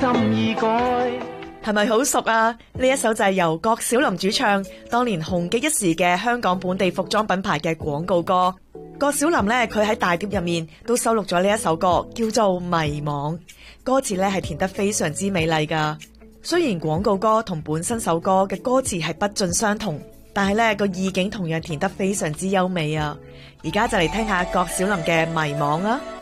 心意改， 係咪好熟啊？呢一首就係由郭小霖主唱，當年紅極一時嘅香港本地服裝品牌嘅廣告歌。郭小霖呢，佢喺大碟入面都收錄咗呢一首歌，叫做《迷惘》。歌詞呢係填得非常之美麗噶。雖然廣告歌同本身首歌嘅歌詞係不盡相同，但係呢個意境同樣填得非常之優美啊！而家就嚟聽下郭小霖嘅《迷惘》啦。